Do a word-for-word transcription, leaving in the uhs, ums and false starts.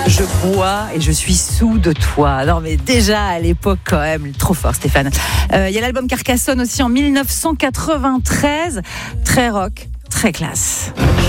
Je bois et je suis sous de toi. Non mais déjà à l'époque quand même, trop fort Stéphane. Il euh, y a l'album Carcassonne aussi en dix-neuf cent quatre-vingt-treize, très rock, très classe.